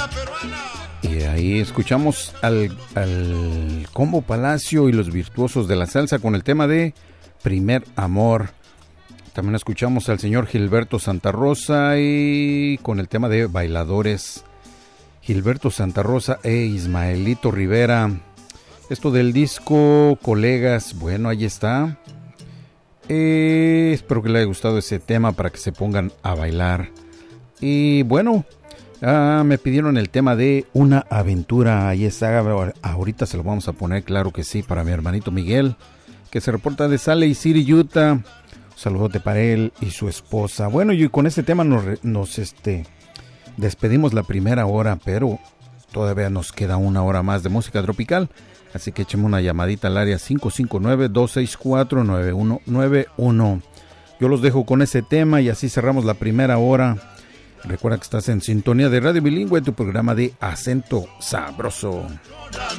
Y ahí escuchamos al Combo Palacio y los virtuosos de la salsa con el tema de Primer Amor. También escuchamos al señor Gilberto Santa Rosa y con el tema de Bailadores. Gilberto Santa Rosa e Ismaelito Rivera. Esto del disco Colegas, bueno, ahí está. Espero que les haya gustado ese tema para que se pongan a bailar. Y bueno, me pidieron el tema de Una Aventura. Ahí está, ahorita se lo vamos a poner, claro que sí, para mi hermanito Miguel, que se reporta de Salt Lake City, Utah. Un saludote para él y su esposa. Bueno, y con este tema nos despedimos la primera hora, pero todavía nos queda una hora más de música tropical. Así que écheme una llamadita al área 559-264-9191. Yo los dejo con ese tema y así cerramos la primera hora. Recuerda que estás en sintonía de Radio Bilingüe, tu programa de acento sabroso.